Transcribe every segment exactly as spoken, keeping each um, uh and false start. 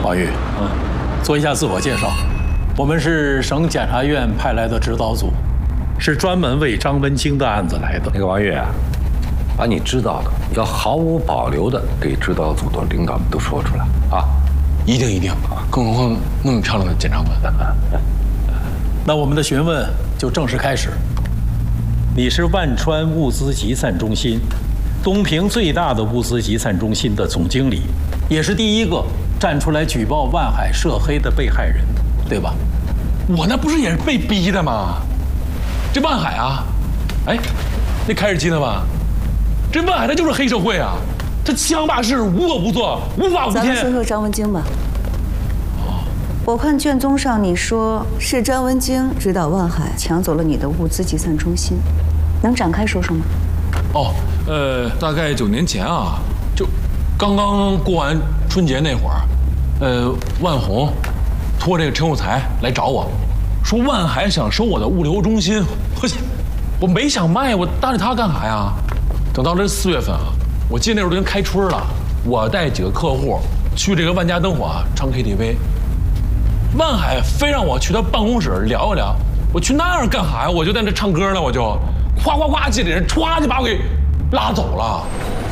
王玉，嗯，做一下自我介绍。我们是省检察院派来的指导组，是专门为张文京的案子来的。 那个王玉啊，把你知道的要毫无保留的给指导组的领导们都说出来啊！ 一定一定，更何况那么漂亮的检察官。 那我们的询问就正式开始。你是万川物资集散中心，东平最大的物资集散中心的总经理，也是第一个站出来举报万海涉黑的被害人，对吧？ 我那不是也是被逼的吗？这万海啊，哎，那开着机呢吧？这万海他就是黑社会啊，他枪霸市，无恶不作，无法无天。 咱们说说张文京吧。我看卷宗上你说是张文京指导万海抢走了你的物资集散中心，能展开说说吗？ 哦，呃，大概九年前啊，就刚刚过完春节那会儿，呃，万红托这个陈有才来找我，说万海想收我的物流中心，我我没想卖，我搭理他干啥呀？等到这四月份啊，我记得那时候都已经开春了，我带几个客户去这个万家灯火啊唱 K T V。万海非让我去他办公室聊一聊，我去那儿干啥呀？我就在那唱歌呢，我就夸夸夸，几个人歘就把我给拉走了。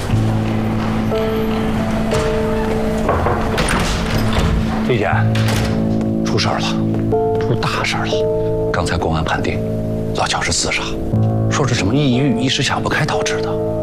李姐，出事儿了，出大事儿了！刚才公安判定，老乔是自杀，说是什么抑郁、一时想不开导致的。